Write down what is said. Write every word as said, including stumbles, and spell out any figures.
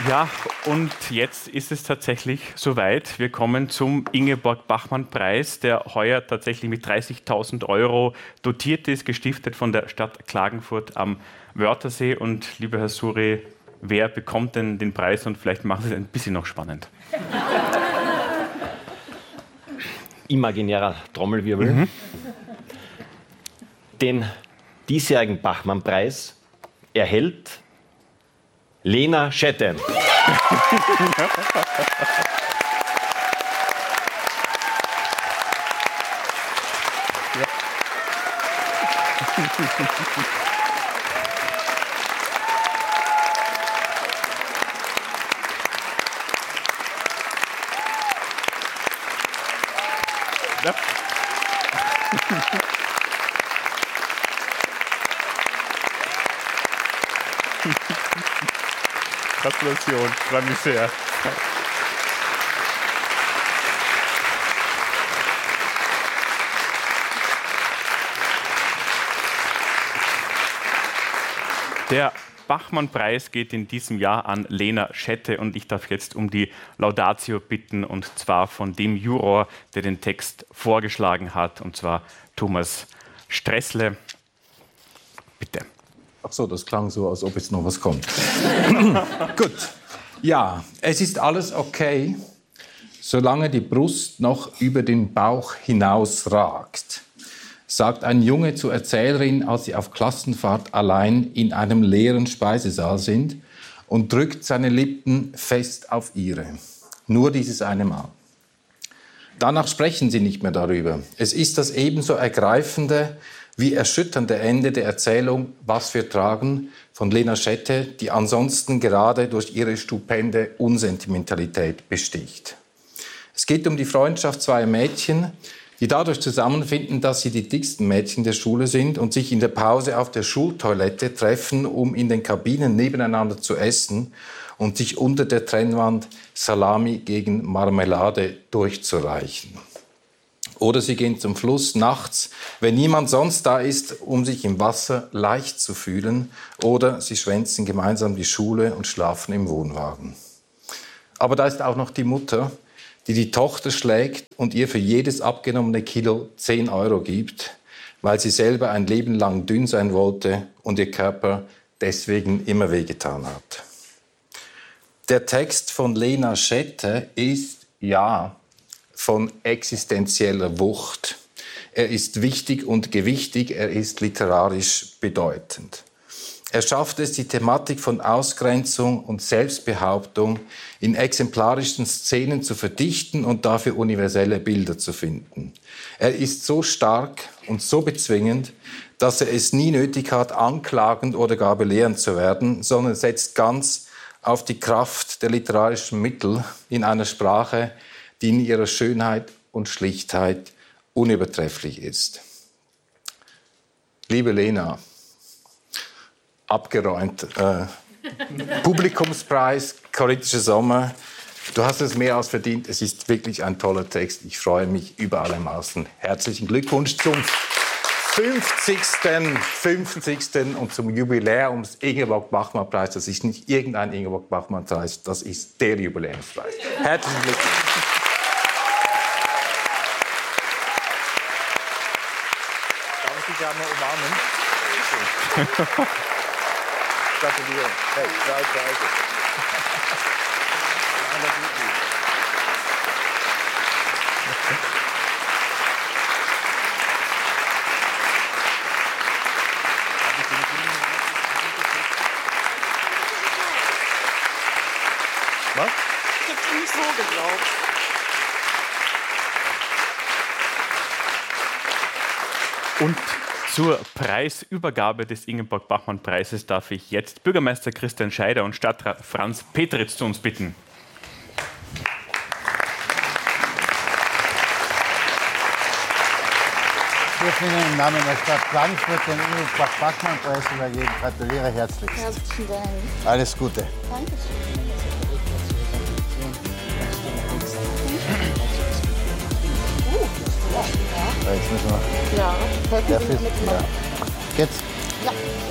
Ja, und jetzt ist es tatsächlich soweit. Wir kommen zum Ingeborg-Bachmann-Preis, der heuer tatsächlich mit dreißigtausend Euro dotiert ist, gestiftet von der Stadt Klagenfurt am Wörthersee. Und lieber Herr Suri, wer bekommt denn den Preis? Und vielleicht machen Sie es ein bisschen noch spannend. Imaginärer Trommelwirbel. Mhm. Den diesjährigen Bachmann-Preis erhält Lena Schette. Ja. Gratulation, freue mich sehr. Der Bachmann-Preis geht in diesem Jahr an Lena Schette und ich darf jetzt um die Laudatio bitten, und zwar von dem Juror, der den Text vorgeschlagen hat, und zwar Thomas Stressle. Bitte. Ach so, das klang so, als ob jetzt noch was kommt. Gut. Ja, es ist alles okay, solange die Brust noch über den Bauch hinausragt, sagt ein Junge zur Erzählerin, als sie auf Klassenfahrt allein in einem leeren Speisesaal sind, und drückt seine Lippen fest auf ihre. Nur dieses eine Mal. Danach sprechen sie nicht mehr darüber. Es ist das ebenso ergreifende wie erschütternde Ende der Erzählung Was wir tragen von Lena Schette, die ansonsten gerade durch ihre stupende Unsentimentalität besticht. Es geht um die Freundschaft zweier Mädchen, die dadurch zusammenfinden, dass sie die dicksten Mädchen der Schule sind und sich in der Pause auf der Schultoilette treffen, um in den Kabinen nebeneinander zu essen und sich unter der Trennwand Salami gegen Marmelade durchzureichen. Oder sie gehen zum Fluss nachts, wenn niemand sonst da ist, um sich im Wasser leicht zu fühlen. Oder sie schwänzen gemeinsam die Schule und schlafen im Wohnwagen. Aber da ist auch noch die Mutter, die die Tochter schlägt und ihr für jedes abgenommene Kilo zehn Euro gibt, weil sie selber ein Leben lang dünn sein wollte und ihr Körper deswegen immer wehgetan hat. Der Text von Lena Schette ist, ja, von existenzieller Wucht. Er ist wichtig und gewichtig, er ist literarisch bedeutend. Er schafft es, die Thematik von Ausgrenzung und Selbstbehauptung in exemplarischen Szenen zu verdichten und dafür universelle Bilder zu finden. Er ist so stark und so bezwingend, dass er es nie nötig hat, anklagend oder gar belehrend zu werden, sondern setzt ganz auf die Kraft der literarischen Mittel in einer Sprache, die in ihrer Schönheit und Schlichtheit unübertrefflich ist. Liebe Lena, abgeräumt, äh, Publikumspreis, Choristischer Sommer, du hast es mehr als verdient, es ist wirklich ein toller Text, ich freue mich über alle Maßen. Herzlichen Glückwunsch zum fünfzigsten fünfzigsten und zum Jubiläums Ingeborg-Bachmann-Preis. Das ist nicht irgendein Ingeborg-Bachmann-Preis, das ist der Jubiläumspreis. Herzlichen Glückwunsch. Ich gerne umarmen. Gratulieren. Hey, drei Preise. Was? Ich hab's nicht so geglaubt. Und zur Preisübergabe des Ingeborg-Bachmann-Preises darf ich jetzt Bürgermeister Christian Scheider und Stadtrat Franz Petritz zu uns bitten. Ich darf Ihnen im Namen der Stadt Klagenfurt den Ingeborg-Bachmann-Preis übergeben. Gratuliere herzlich. Herzlichen Dank. Alles Gute. Dankeschön. Ja, jetzt müssen wir. Ja, helfen Der Sie Fist, mir mit. ja. Geht's? Ja.